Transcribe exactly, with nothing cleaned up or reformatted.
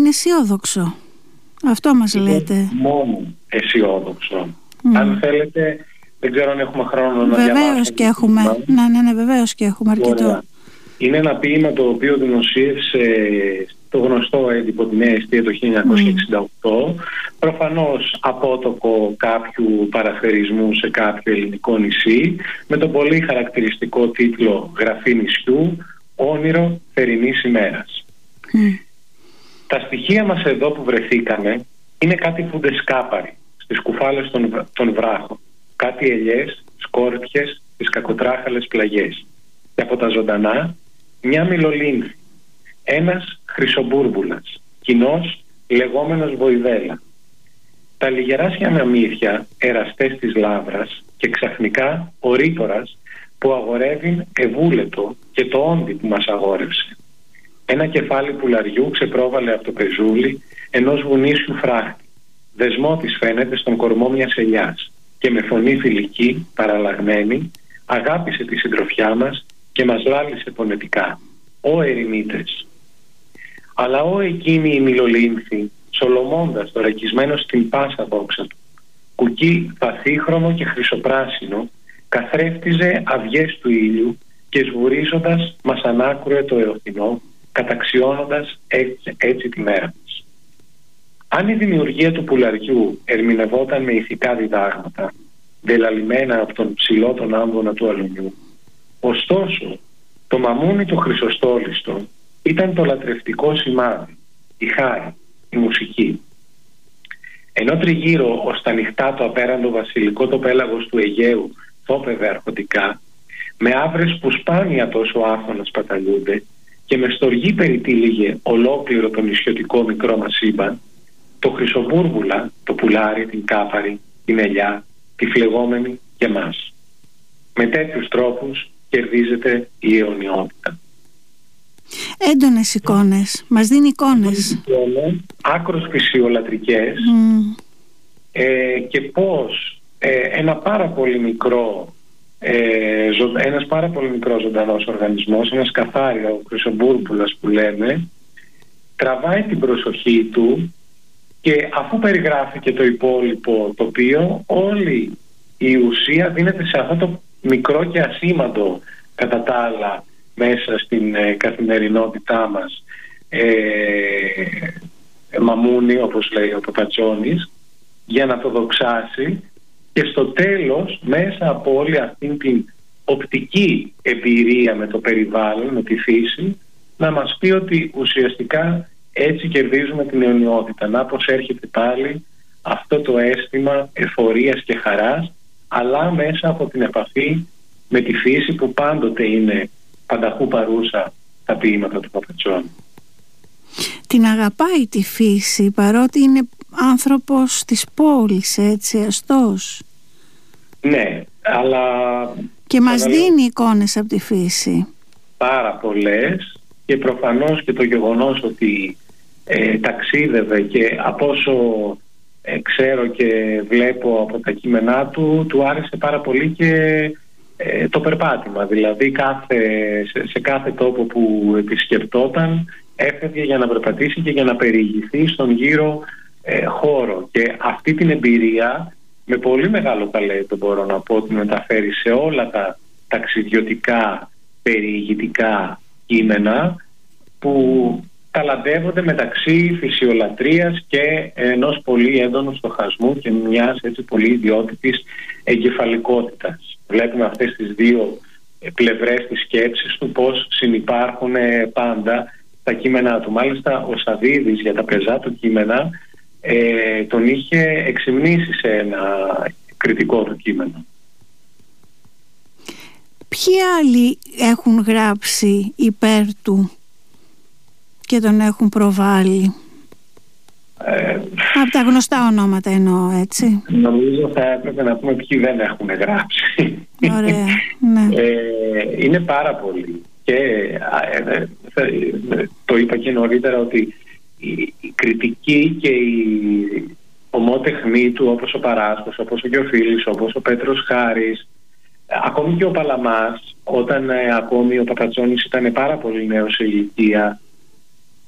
είναι αισιόδοξο. Αυτό μας είναι λέτε. Μόνο αισιόδοξο. Mm. Αν θέλετε, δεν ξέρω αν έχουμε χρόνο να διαβάσουμε. Βεβαίως και έχουμε. Ναι, ναι, ναι, βεβαίως και έχουμε αρκετό. Ωραία. Είναι ένα ποίημα το οποίο δημοσίευσε το γνωστό έντυπο τη Νέα Εστία το χίλια εννιακόσια εξήντα οκτώ. Mm. Προφανώς απότοκο κάποιου παραφερισμού σε κάποιο ελληνικό νησί, με τον πολύ χαρακτηριστικό τίτλο «Γραφή νησιού, όνειρο θερινής ημέρας». Mm. Τα στοιχεία μας εδώ που βρεθήκαμε είναι κάτι φουντεσκάπαροι στις κουφάλες των, των βράχων, κάτι ελιές, σκόρπιες, τις κακοτράχαλες πλαγιές. Και από τα ζωντανά μια μιλολίνθη, ένας χρυσομπούρμπουλας, κοινός λεγόμενος βοηδέλα. Τα λιγεράσια μαμίδια, εραστές της λάβρας, και ξαφνικά ο ρήτορας που αγορεύει ευούλετο και το όντι που μας αγόρευσε. Ένα κεφάλι πουλαριού ξεπρόβαλε από το πεζούλι ενός βουνίσιου φράχτη. Δεσμό της φαίνεται στον κορμό μιας ελιάς και με φωνή φιλική, παραλλαγμένη, αγάπησε τη συντροφιά μας και μας λάλησε πονετικά. «Ω ερημίτες». Αλλά ω εκείνη η μιλολίνθη, σολομώντας το ρακισμένο στην πάσα δόξα του, κουκί βαθύχρωμο και χρυσοπράσινο, καθρέφτιζε αυγές του ήλιου και σβουρίζοντας μας ανάκρουε το εωθινό, καταξιώνοντας έτσι, έτσι τη μέρα μας. Αν η δημιουργία του πουλαριού ερμηνευόταν με ηθικά διδάγματα, δελαλημένα από τον ψηλό τον άμβονα του αλουνιού, ωστόσο το μαμούνι το χρυσοστόλιστο ήταν το λατρευτικό σημάδι, η χάρη, η μουσική. Ενώ τριγύρω ως τα νυχτά το απέραντο βασιλικό το πέλαγος του Αιγαίου θόπευε αρχοντικά, με άβρες που σπάνια τόσο άφωνα σπαταλούνται και με στοργή περιτύλιγε ολόκληρο το νησιωτικό μικρό μας σύμπαν, το χρυσομπούρβουλα, το πουλάρι, την κάπαρη, την ελιά, τη φλεγόμενη και μας. Με τέτοιους τρόπους κερδίζεται η αιωνιότητα. Έντονες εικόνες, μας δίνει εικόνες. Άκρως φυσιολατρικές mm. ε, και πώς ε, ένα πάρα πολύ μικρό ε, ζω, ένας πάρα πολύ μικρός ζωντανός οργανισμός, ένας καθάρια, ο χρυσομπούρμπουλας που λέμε, τραβάει την προσοχή του και αφού περιγράφει και το υπόλοιπο τοπίο, όλη η ουσία δίνεται σε αυτό το μικρό και ασήμαντο κατά τα άλλα μέσα στην ε, καθημερινότητά μας ε, ε, μαμούνι, όπως λέει ο Παπατζώνης, για να το δοξάσει και στο τέλος μέσα από όλη αυτή την οπτική εμπειρία με το περιβάλλον, με τη φύση, να μας πει ότι ουσιαστικά έτσι κερδίζουμε την αιωνιότητα. Να πως έρχεται πάλι αυτό το αίσθημα εφορίας και χαράς, αλλά μέσα από την επαφή με τη φύση που πάντοτε είναι πανταχού παρούσα τα ποίηματα του Παπατζώνη. Την αγαπάει τη φύση παρότι είναι άνθρωπος της πόλης, έτσι, αστός. Ναι, αλλά... Και μας δίνει εικόνες από τη φύση. Πάρα πολλές, και προφανώς και το γεγονός ότι ε, ταξίδευε και από όσο ε, ξέρω και βλέπω από τα κείμενά του, του άρεσε πάρα πολύ και ε, το περπάτημα. Δηλαδή κάθε, σε, σε κάθε τόπο που επισκεπτόταν έφευγε για να περπατήσει και για να περιηγηθεί στον γύρο ε, χώρο. Και αυτή την εμπειρία με πολύ μεγάλο ταλέντο μπορώ να πω ότι μεταφέρει σε όλα τα ταξιδιωτικά περιηγητικά κείμενα που ταλαντεύονται μεταξύ φυσιολατρίας και ενός πολύ έντονου στοχασμού και μιας έτσι πολύ ιδιότυπης εγκεφαλικότητας. Βλέπουμε αυτές τις δύο πλευρές της σκέψης του πώς συνυπάρχουν πάντα τα κείμενά του. Μάλιστα ο Σαββίδης για τα πεζά του κείμενα ε, τον είχε εξυμνήσει σε ένα κριτικό του κείμενο. Ποιοι άλλοι έχουν γράψει υπέρ του και τον έχουν προβάλει? Ε, Από τα γνωστά ονόματα εννοώ, έτσι. Νομίζω θα έπρεπε να πούμε ποιοι δεν έχουν γράψει. Ωραία, ναι. Ε, είναι πάρα πολλοί. Και ε, ε, ε, το είπα και νωρίτερα ότι η, η κριτική και η ομότεχνή του, όπως ο Παράσκος, όπως ο Γιοφίλης, όπως ο Πέτρος Χάρης, ακόμη και ο Παλαμάς, όταν ε, ακόμη ο Παπατζώνης ήταν πάρα πολύ νέος σε ηλικία,